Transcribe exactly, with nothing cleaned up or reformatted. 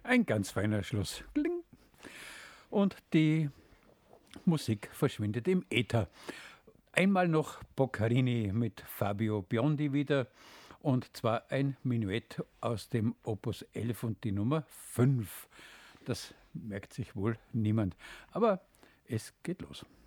Ein ganz feiner Schluss. Kling. Und die Musik verschwindet im Äther. Einmal noch Boccherini mit Fabio Biondi wieder. Und zwar ein Menuett aus dem Opus elf und die Nummer fünf. Das merkt sich wohl niemand. Aber es geht los.